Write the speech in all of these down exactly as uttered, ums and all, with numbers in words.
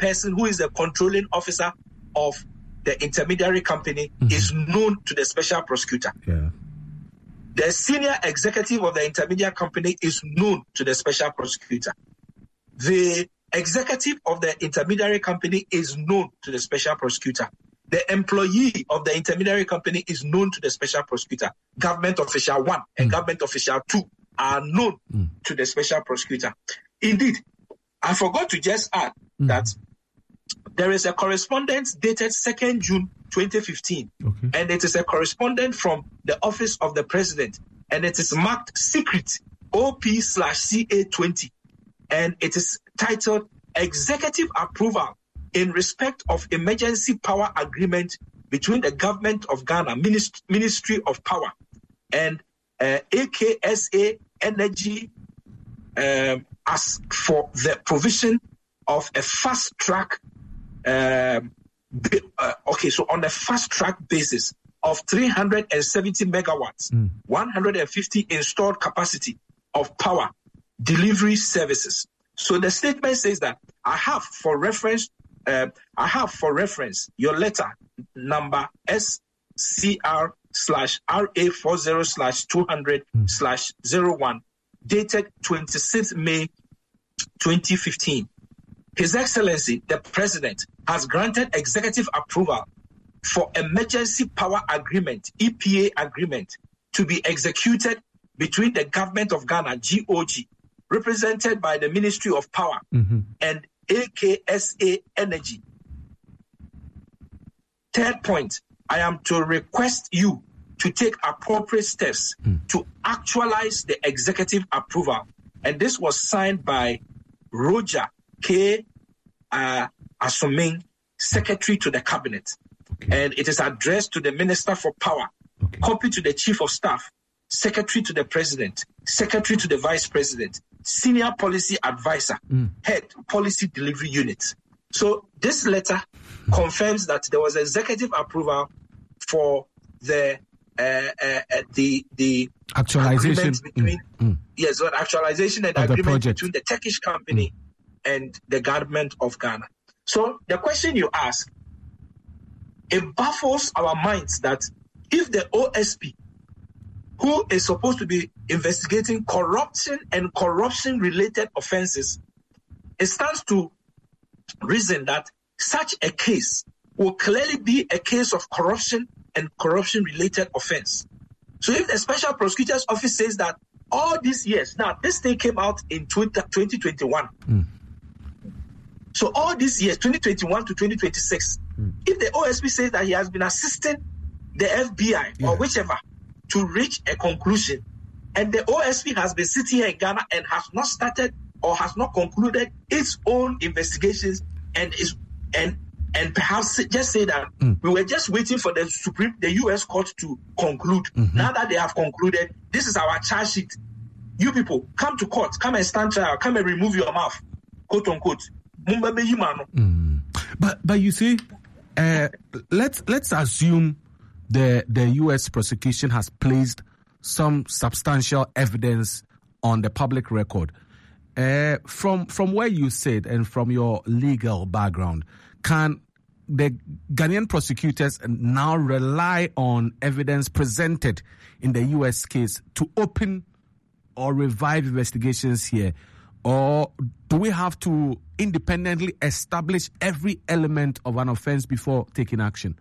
person who is the controlling officer of the intermediary company mm-hmm. is known to the special prosecutor. Yeah. The senior executive of the intermediary company is known to the special prosecutor. The executive of the intermediary company is known to the special prosecutor. The employee of the intermediary company is known to the special prosecutor. Government official one and mm. government official two are known mm. to the special prosecutor. Indeed, I forgot to just add mm. that there is a correspondence dated second June twenty fifteen, okay. and it is a correspondence from the office of the president, and it is marked secret O P slash C A twenty, and it is titled Executive Approval in respect of emergency power agreement between the government of Ghana, Minist- Ministry of Power, and uh, A K S A Energy um, as for the provision of a fast track. Um, uh, okay, so on a fast track basis of three hundred seventy megawatts, mm. one hundred fifty installed capacity of power delivery services. So the statement says that I have for reference. Uh, I have for reference your letter number S C R slash R A forty slash two hundred slash zero one dated twenty-sixth May twenty fifteen. His Excellency, the President, has granted executive approval for emergency power agreement, E P A agreement, to be executed between the government of Ghana, G O G, represented by the Ministry of Power, mm-hmm. and A K S A Energy. Third point, I am to request you to take appropriate steps mm. to actualize the executive approval. And this was signed by Roger K. Uh, Asoming, Secretary to the Cabinet. Okay. And it is addressed to the Minister for Power, okay. copy to the Chief of Staff, Secretary to the President, Secretary to the Vice President, Senior Policy Advisor, mm. Head Policy Delivery Unit. So this letter mm. confirms that there was executive approval for the uh, uh, uh, the the actualization between mm. Mm. yes, well, actualization and of agreement between the Turkish company mm. and the government of Ghana. So the question you ask, it baffles our minds that if the O S P, who is supposed to be investigating corruption and corruption-related offenses, it stands to reason that such a case will clearly be a case of corruption and corruption-related offense. So if the Special Prosecutor's Office says that all these years, now this thing came out in twenty twenty-one, mm. so all these years, twenty twenty-one to twenty twenty-six, mm. if the O S P says that he has been assisting the F B I yeah. or whichever to reach a conclusion, and the O S P has been sitting here in Ghana and has not started or has not concluded its own investigations, and is and and perhaps just say that mm. we were just waiting for the Supreme, the U S court to conclude. Mm-hmm. Now that they have concluded, this is our charge sheet. You people, come to court, come and stand trial, come and remove your mouth, quote unquote. Mm. But but you see, uh, let's let's assume the the U S prosecution has placed some substantial evidence on the public record. Uh, from from where you sit and from your legal background, can the Ghanaian prosecutors now rely on evidence presented in the U S case to open or revive investigations here? Or do we have to independently establish every element of an offense before taking action?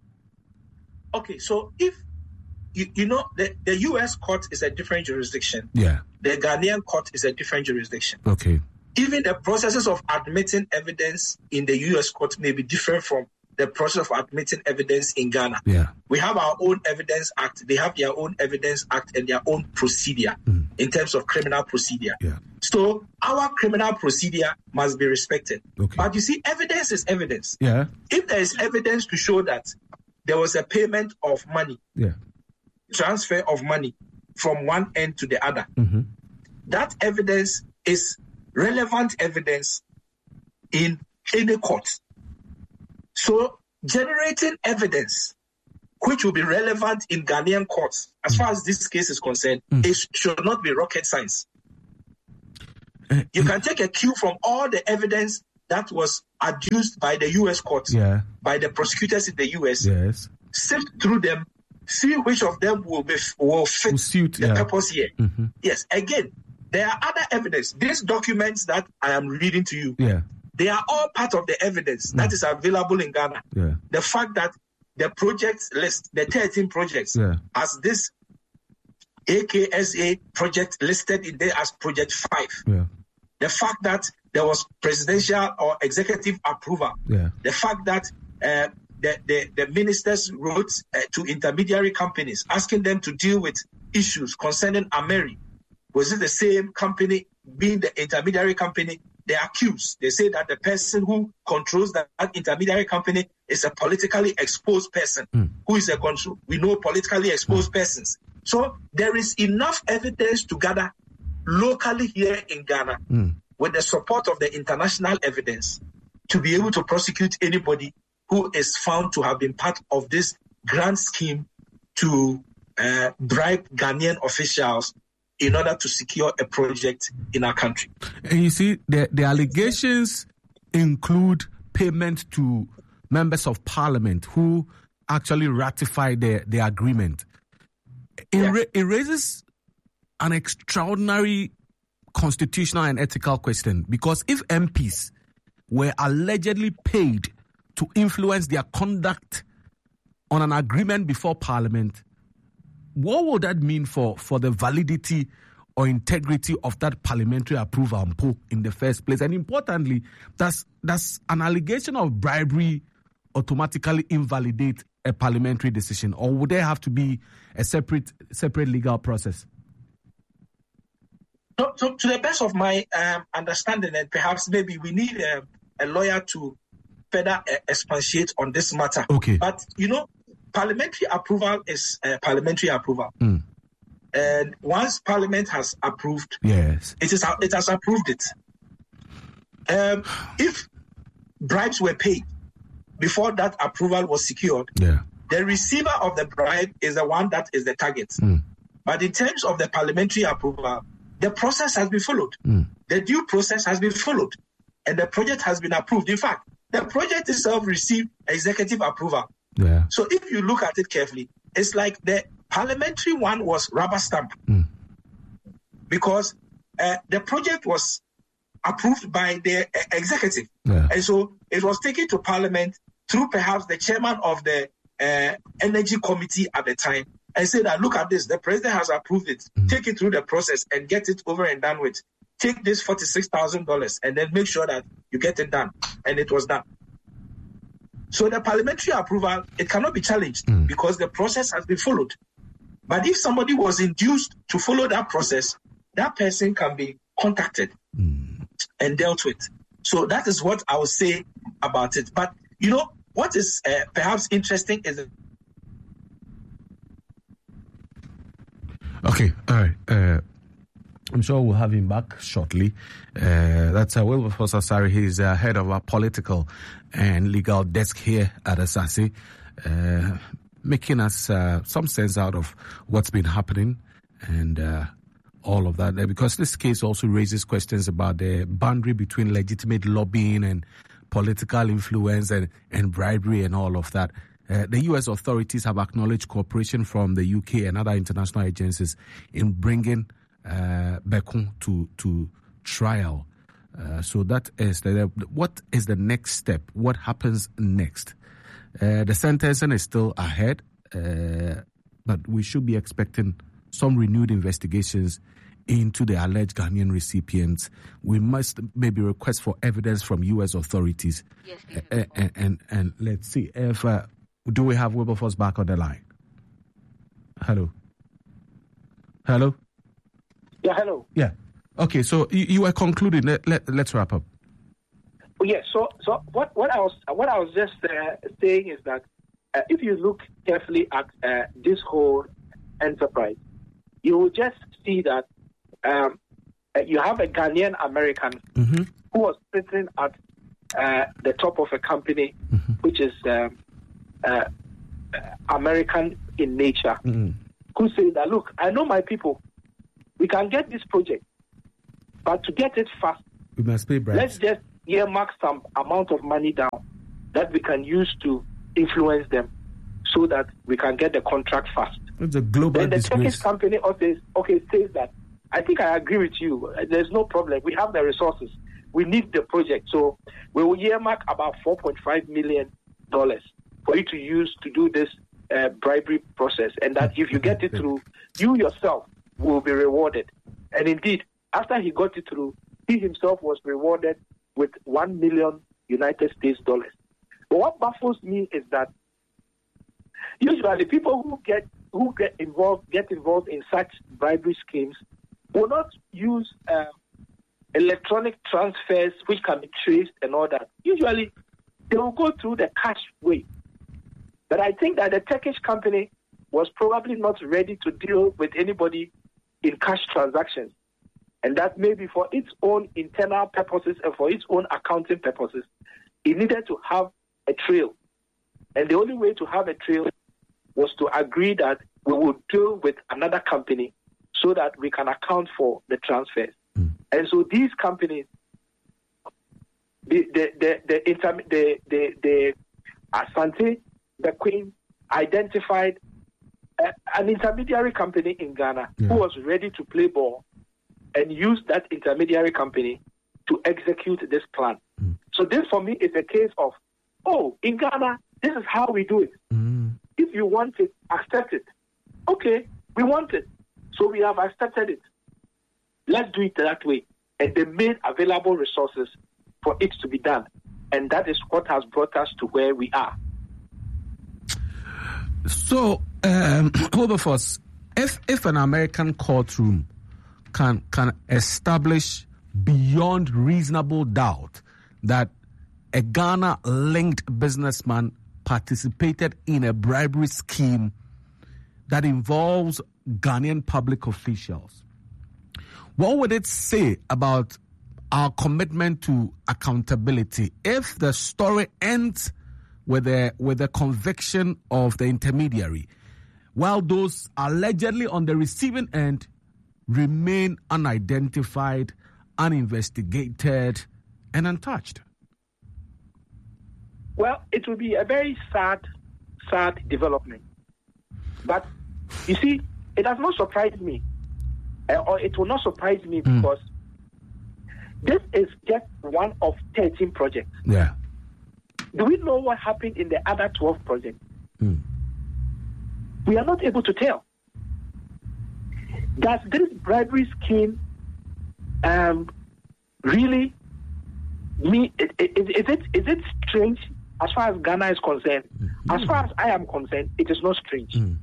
Okay, so if, you, you know, the, the U S court is a different jurisdiction. Yeah. The Ghanaian court is a different jurisdiction. Okay. Even the processes of admitting evidence in the U S court may be different from the process of admitting evidence in Ghana. Yeah. We have our own Evidence Act. They have their own Evidence Act and their own procedure mm. in terms of criminal procedure. Yeah. So our criminal procedure must be respected. Okay. But you see, evidence is evidence. Yeah. If there is evidence to show that there was a payment of money, yeah. transfer of money from one end to the other, mm-hmm. that evidence is relevant evidence in any court. So generating evidence which will be relevant in Ghanaian courts, as far as this case is concerned, mm. it should not be rocket science. You can take a cue from all the evidence that was adduced by the U S court, yeah. by the prosecutors in the U S, yes. sift through them, see which of them will be will fit will suit, the yeah. purpose here. Mm-hmm. Yes, again, there are other evidence. These documents that I am reading to you, yeah. they are all part of the evidence mm. that is available in Ghana. Yeah. The fact that the project list, the thirteen projects, yeah. as this A K S A project listed in there as project five. Yeah. The fact that there was presidential or executive approval. Yeah. The fact that uh, the, the, the ministers wrote uh, to intermediary companies asking them to deal with issues concerning Ameri. Was it the same company being the intermediary company? They accuse. They say that the person who controls that, that intermediary company is a politically exposed person. Mm. Who is a control? We know politically exposed mm. persons. So there is enough evidence to gather locally here in Ghana mm. with the support of the international evidence to be able to prosecute anybody who is found to have been part of this grand scheme to uh, bribe Ghanaian officials in order to secure a project in our country. And you see, the, the allegations include payment to members of parliament who actually ratified the, the agreement. It, yeah. ra- it raises an extraordinary constitutional and ethical question, because if M Ps were allegedly paid to influence their conduct on an agreement before parliament, what would that mean for, for the validity or integrity of that parliamentary approval in the first place? And importantly, does, does an allegation of bribery automatically invalidate a parliamentary decision, or would there have to be a separate separate legal process? So, so to the best of my um, understanding, and perhaps maybe we need a, a lawyer to further uh, expatiate on this matter. Okay. But, you know, parliamentary approval is uh, parliamentary approval. Mm. And once Parliament has approved, yes, it is it has approved it. Um, if bribes were paid before that approval was secured, yeah. the receiver of the bribe is the one that is the target. Mm. But in terms of the parliamentary approval, the process has been followed. Mm. The due process has been followed, and the project has been approved. In fact, the project itself received executive approval. Yeah. So if you look at it carefully, it's like the parliamentary one was rubber stamp mm. because uh, the project was approved by the uh, executive. Yeah. And so it was taken to Parliament through perhaps the chairman of the uh, Energy Committee at the time and said that, look at this, the president has approved it. Mm. Take it through the process and get it over and done with. Take this forty-six thousand dollars and then make sure that you get it done. And it was done. So the parliamentary approval, it cannot be challenged mm. because the process has been followed. But if somebody was induced to follow that process, that person can be contacted mm. and dealt with. So that is what I would say about it. But, you know, what is uh, perhaps interesting is... Okay, all right. Uh, I'm sure we'll have him back shortly. Uh, that's uh, Wilberforce Asare. He's uh, head of our political and legal desk here at Asase, uh, making us uh, some sense out of what's been happening and uh, all of that. Because this case also raises questions about the boundary between legitimate lobbying and political influence and, and bribery and all of that. Uh, the U S authorities have acknowledged cooperation from the U K and other international agencies in bringing uh, Bekkun to to trial. Uh, so that is the, what is the next step? What happens next? Uh, the sentencing is still ahead, uh, but we should be expecting some renewed investigations into the alleged Ghanaian recipients. We must maybe request for evidence from U S authorities. Yes, uh, and, and and let's see if uh, do we have Wilberforce back on the line? Hello. Hello. Yeah. Hello. Yeah. Okay, so you, you were concluding. Let, let, let's wrap up. Oh, yes. So, so what, what I was what I was just uh, saying is that uh, if you look carefully at uh, this whole enterprise, you will just see that um, uh, you have a Ghanaian American mm-hmm. who was sitting at uh, the top of a company mm-hmm. which is um, uh, American in nature, mm-hmm. who said that, look, I know my people, we can get this project. But to get it fast, we must pay bribes. Let's just earmark some amount of money down that we can use to influence them so that we can get the contract fast. It's a global Then the disgrace. Turkish company also says, okay, says that, I think I agree with you. There's no problem. We have the resources. We need the project. So we will earmark about four point five million dollars for you to use to do this uh, bribery process. And that if you get it through, you yourself will be rewarded. And indeed, after he got it through, he himself was rewarded with one million United States dollars. But what baffles me is that usually people who get who get involved get involved in such bribery schemes will not use uh, electronic transfers which can be traced and all that. Usually, they will go through the cash way. But I think that the Turkish company was probably not ready to deal with anybody in cash transactions. And that maybe for its own internal purposes and for its own accounting purposes, it needed to have a trail. And the only way to have a trail was to agree that we would deal with another company so that we can account for the transfers. Mm. And so these companies, the the the the inter, the, the, the Asante, the Queen, identified a, an intermediary company in Ghana yeah. who was ready to play ball and use that intermediary company to execute this plan. Mm. So this for me is a case of, oh, in Ghana, this is how we do it. Mm. If you want it, accept it. Okay, we want it. So we have accepted it. Let's do it that way. And they made available resources for it to be done. And that is what has brought us to where we are. So, um, Wilberforce, if if an American courtroom can can establish beyond reasonable doubt that a Ghana-linked businessman participated in a bribery scheme that involves Ghanaian public officials, what would it say about our commitment to accountability if the story ends with a with a conviction of the intermediary, while those allegedly on the receiving end remain unidentified, uninvestigated, and untouched? Well, it will be a very sad, sad development. But you see, it does not surprise me, uh, or it will not surprise me mm. because this is just one of thirteen projects. Yeah. Do we know what happened in the other twelve projects? Mm. We are not able to tell. Does this bribery scheme um, really mean? Is, is, is it is it strange as far as Ghana is concerned? Mm. As far as I am concerned, it is not strange. Mm.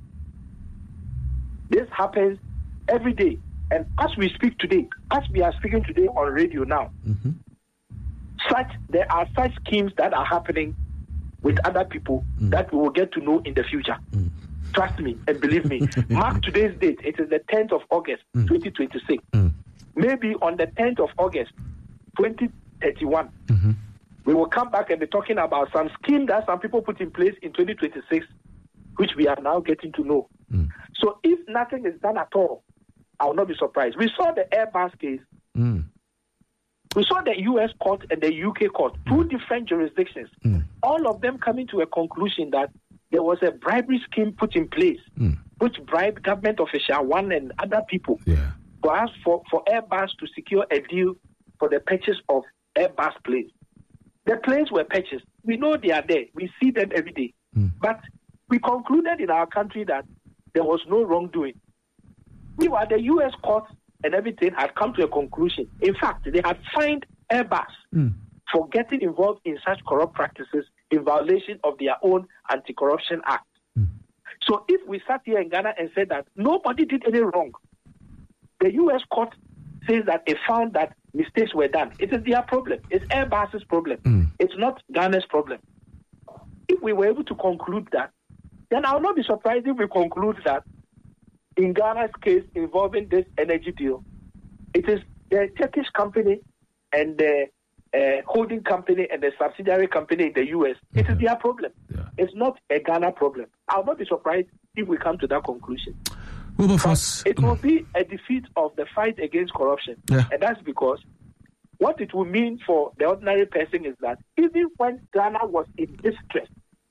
This happens every day. And as we speak today, as we are speaking today on radio now, mm-hmm. such there are such schemes that are happening with other people mm. that we will get to know in the future. Mm. Trust me and believe me. Mark today's date. It is the tenth of August, mm. twenty twenty-six. Mm. Maybe on the tenth of August, twenty thirty-one, mm-hmm. we will come back and be talking about some scheme that some people put in place in twenty twenty-six, which we are now getting to know. Mm. So if nothing is done at all, I will not be surprised. We saw the Airbus case. Mm. We saw the U S court and the U K court, two mm. different jurisdictions, mm. all of them coming to a conclusion that there was a bribery scheme put in place, mm. which bribed government official one and other people yeah. for us for, for Airbus to secure a deal for the purchase of Airbus planes. The planes were purchased. We know they are there. We see them every day. Mm. But we concluded in our country that there was no wrongdoing. We were the U S court and everything had come to a conclusion. In fact, they had fined Airbus mm. for getting involved in such corrupt practices in violation of their own Anti-Corruption Act. Mm. So if we sat here in Ghana and said that nobody did any wrong, the U S court says that it found that mistakes were done. It is their problem. It's Airbus's problem. Mm. It's not Ghana's problem. If we were able to conclude that, then I will not be surprised if we conclude that in Ghana's case involving this energy deal, it is the Turkish company and the uh, holding company and the subsidiary company in the U S. It yeah. is their problem. Yeah. It's not a Ghana problem. I will not be surprised if we come to that conclusion. Wilberforce, it will be a defeat of the fight against corruption. Yeah. And that's because what it will mean for the ordinary person is that even when Ghana was in distress,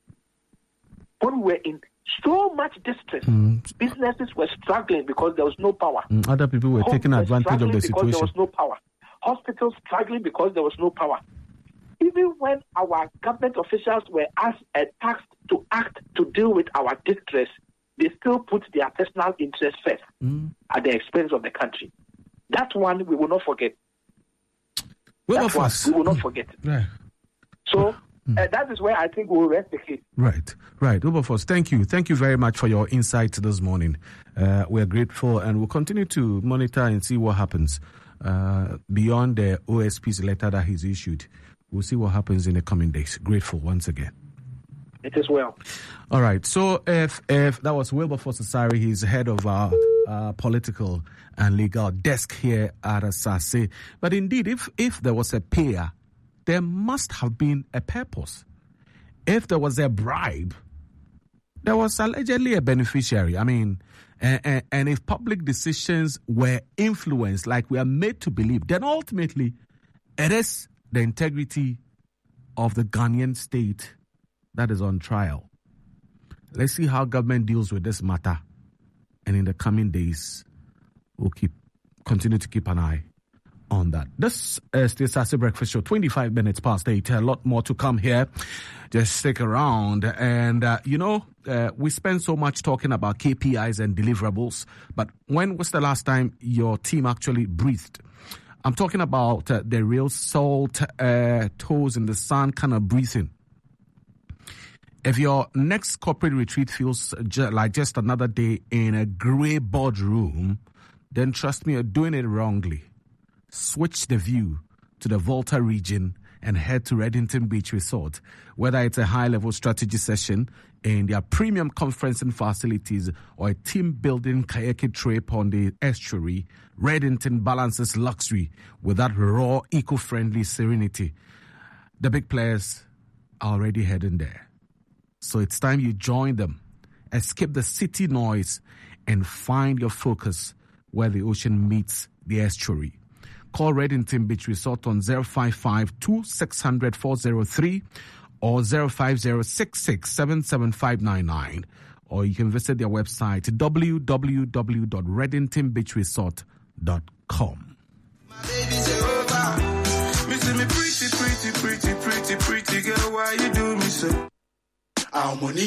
when we were in so much distress, mm. businesses were struggling because there was no power. Mm. Other people were Homes taking were advantage of the situation. Because there was no power. Hospitals struggling because there was no power. Even when our government officials were asked and tasked to act to deal with our distress, they still put their personal interest first mm. at the expense of the country. That one we will not forget. Well, that one we will not forget. Right. So uh, that is where I think we will rest the case. Right, right. Wilberforce, thank you. Thank you very much for your insight this morning. Uh, we're grateful and we'll continue to monitor and see what happens uh, beyond the O S P's letter that he's issued. We'll see what happens in the coming days. Grateful once again. It is well. All right. So if if that was Wilberforce Asare, he's head of our uh, political and legal desk here at Asase. But indeed, if if there was a payer, there must have been a purpose. If there was a bribe, there was allegedly a beneficiary. I mean, and, and, and if public decisions were influenced, like we are made to believe, then ultimately it is the integrity of the Ghanaian state that is on trial. Let's see how government deals with this matter. And in the coming days, we'll keep continue to keep an eye on that. This is the Asase Breakfast Show, twenty-five minutes past eight. A lot more to come here. Just stick around. And, uh, you know, uh, we spend so much talking about K P Is and deliverables. But when was the last time your team actually breathed? I'm talking about uh, the real salt, uh, toes in the sun kind of breathing. If your next corporate retreat feels ju- like just another day in a grey boardroom, then trust me, you're doing it wrongly. Switch the view to the Volta region and head to Reddington Beach Resort. Whether it's a high-level strategy session in their premium conferencing facilities or a team-building kayaking trip on the estuary, Reddington balances luxury with that raw, eco-friendly serenity. The big players are already heading there. So it's time you join them. Escape the city noise and find your focus where the ocean meets the estuary. Call Reddington Beach Resort on zero five five, two six zero zero, four zero three or zero five zero, six six seven seven five nine nine. Or you can visit their website w w w dot reddington beach resort dot com. My baby's over. Missing me pretty, pretty, pretty, pretty, pretty girl. Why you do me so? Our money